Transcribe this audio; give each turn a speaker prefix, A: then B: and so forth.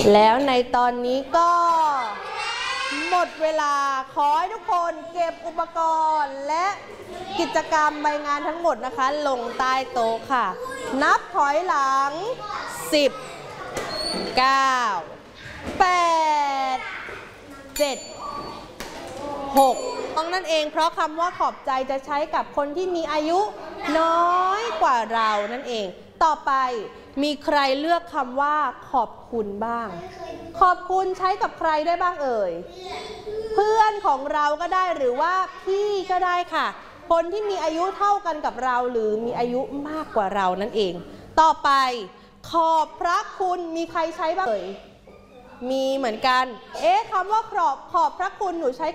A: แล้วในตอนนี้ก็หมดเวลาขอให้ทุกคนเก็บอุปกรณ์และกิจกรรมใบงานทั้งหมดนะคะลงใต้โต๊ะค่ะนับถอยหลัง10 9 8 7 6ต้องนั่นเองเพราะคำว่าขอบใจจะใช้กับคนที่มีอายุน้อยกว่าเรานั่นเองต่อไปมีใครเลือกคำว่าขอบคุณบ้างขอบคุณใช้กับใครได้บ้างเอ่ยเพื่อนของเราก็ได้หรือว่าพี่ก็ได้ค่ะคนที่มีอายุเท่ากันกับเราหรือมีอายุมากกว่าเรานั่นเองต่อไปขอบพระคุณมีใครใช้บ้างเอ่ยมีเหมือนกันคำว่าขอบพระคุณหนูใช้